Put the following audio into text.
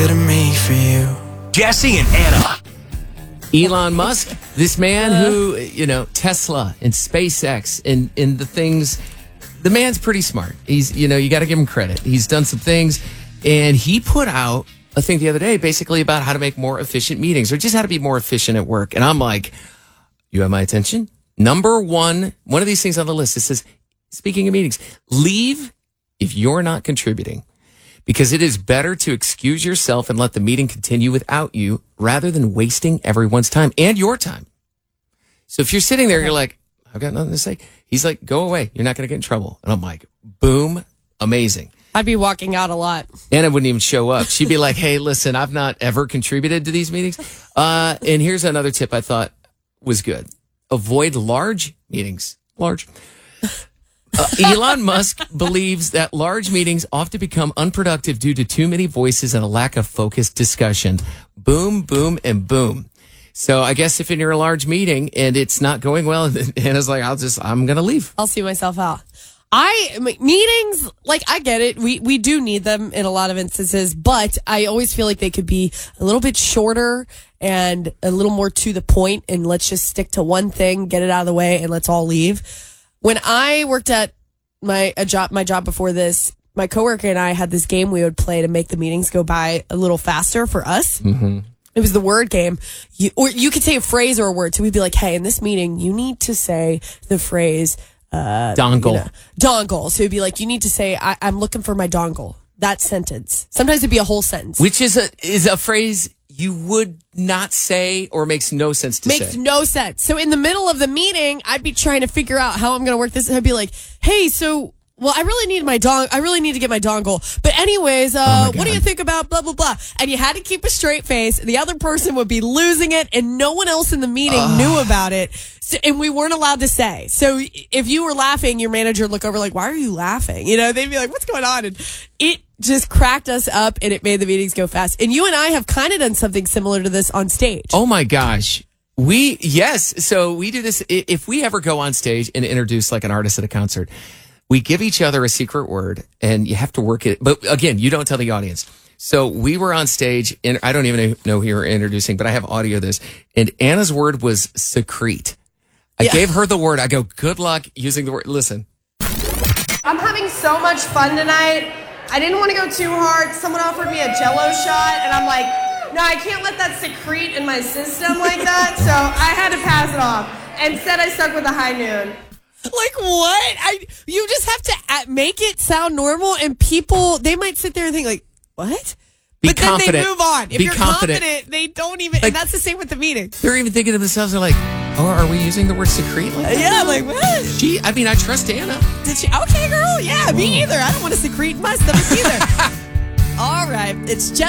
to me for you. Jesse and Anna. Elon Musk, this man who, Tesla and SpaceX and the things, the man's pretty smart. He's, you got to give him credit. He's done some things, and he put out a thing the other day basically about how to make more efficient meetings or just how to be more efficient at work. And I'm like, you have my attention? Number one of these things on the list, it says, speaking of meetings, leave if you're not contributing. Because it is better to excuse yourself and let the meeting continue without you rather than wasting everyone's time and your time. So if you're sitting there, you're like, I've got nothing to say. He's like, go away. You're not going to get in trouble. And I'm like, boom, amazing. I'd be walking out a lot. Anna wouldn't even show up. She'd be like, hey, listen, I've not ever contributed to these meetings. And here's another tip I thought was good. Avoid large meetings. Large. Elon Musk believes that large meetings often become unproductive due to too many voices and a lack of focused discussion. Boom, boom, and boom. So I guess if you're in a large meeting and it's not going well, Anna's like, I'm going to leave. I'll see myself out. Meetings, I get it. We do need them in a lot of instances, but I always feel like they could be a little bit shorter and a little more to the point, and let's just stick to one thing, get it out of the way, and let's all leave. When I worked at my job before this, my coworker and I had this game we would play to make the meetings go by a little faster for us. Mm-hmm. It was the word game. You could say a phrase or a word. So we'd be like, hey, in this meeting, you need to say the phrase dongle. Dongle. So it'd be like, you need to say, I'm looking for my dongle. That sentence. Sometimes it'd be a whole sentence. Which is a phrase you would not say or makes no sense to say. Makes no sense. So in the middle of the meeting, I'd be trying to figure out how I'm going to work this. And I'd be like, hey, I really need to get my dongle. But anyways, what do you think about blah, blah, blah? And you had to keep a straight face. The other person would be losing it and no one else in the meeting knew about it. So, and we weren't allowed to say. So if you were laughing, your manager would look over like, why are you laughing? They'd be like, what's going on? And it just cracked us up and it made the meetings go fast. And you and I have kind of done something similar to this on stage. Oh my gosh. So we do this. If we ever go on stage and introduce like an artist at a concert, we give each other a secret word and you have to work it. But again, you don't tell the audience. So we were on stage and I don't even know who you were introducing, but I have audio of this. And Anna's word was secrete. I gave her the word. I go, good luck using the word. Listen. I'm having so much fun tonight. I didn't want to go too hard. Someone offered me a Jell-O shot, and I'm like, no, I can't let that secrete in my system like that. So I had to pass it off. Instead, I stuck with the high noon. Like what? You just have to make it sound normal, and people, they might sit there and think like, what? But confident. Then they move on. If Be you're confident. they don't even, and that's the same with the meeting. They're even thinking to themselves, they're like, oh, are we using the word secrete? Like yeah, like what? I trust Anna. Did she? Okay, girl. Yeah, me either. I don't want to secrete in my stomach either. All right. It's just